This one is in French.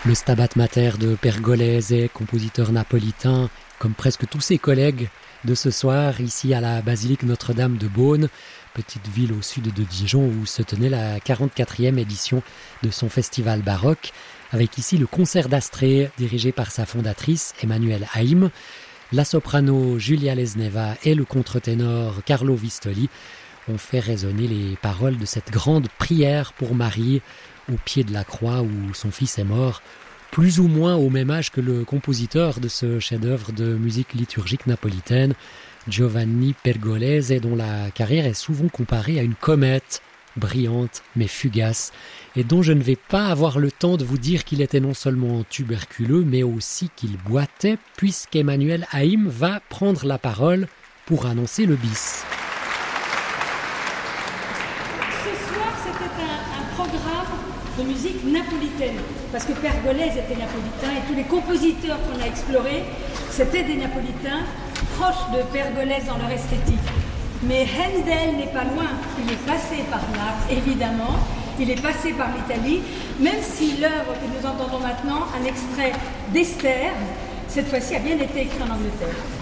Le Stabat Mater de Pergolese, compositeur napolitain, comme presque tous ses collègues de ce soir, ici à la basilique Notre-Dame de Beaune, petite ville au sud de Dijon où se tenait la 44e édition de son festival baroque, avec ici le concert d'Astrée dirigé par sa fondatrice Emmanuelle Haïm, la soprano Julia Lesneva et le contre-ténor Carlo Vistoli ont fait résonner les paroles de cette grande prière pour Marie au pied de la croix où son fils est mort, plus ou moins au même âge que le compositeur de ce chef-d'œuvre de musique liturgique napolitaine, Giovanni Pergolese, dont la carrière est souvent comparée à une comète, brillante mais fugace, et dont je ne vais pas avoir le temps de vous dire qu'il était non seulement tuberculeux, mais aussi qu'il boitait, puisqu'Emmanuelle Haïm va prendre la parole pour annoncer le bis. De musique napolitaine, parce que Pergolese était napolitain et tous les compositeurs qu'on a explorés, c'était des napolitains proches de Pergolese dans leur esthétique. Mais Handel n'est pas loin, il est passé par Naples, évidemment, il est passé par l'Italie, même si l'œuvre que nous entendons maintenant, un extrait d'Esther, cette fois-ci a bien été écrit en Angleterre.